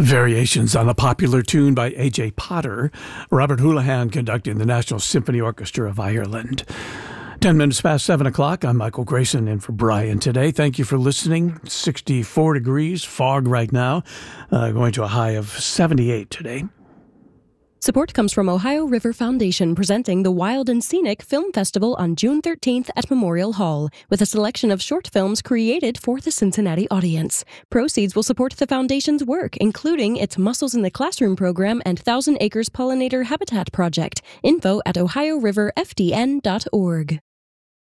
Variations on a popular tune by A.J. Potter, Robert Houlihan conducting the National Symphony Orchestra of Ireland. 10 minutes past 7 o'clock. I'm Michael Grayson in for Brian today. Thank you for listening. 64 degrees, fog right now, going to a high of 78 today. Support comes from Ohio River Foundation, presenting the Wild and Scenic Film Festival on June 13th at Memorial Hall, with a selection of short films created for the Cincinnati audience. Proceeds will support the foundation's work, including its Mussels in the Classroom program and Thousand Acres Pollinator Habitat Project. Info at ohioriverfdn.org.